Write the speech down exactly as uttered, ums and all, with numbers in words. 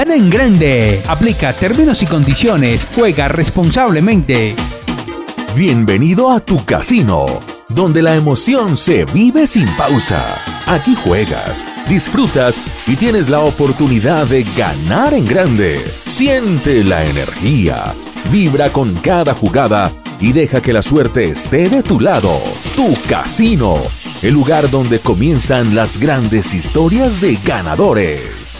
Gana en grande. Aplica términos y condiciones. Juega responsablemente. Bienvenido a tu casino, donde la emoción se vive sin pausa. Aquí juegas, disfrutas y tienes la oportunidad de ganar en grande. Siente la energía, vibra con cada jugada y deja que la suerte esté de tu lado. Tu casino, el lugar donde comienzan las grandes historias de ganadores.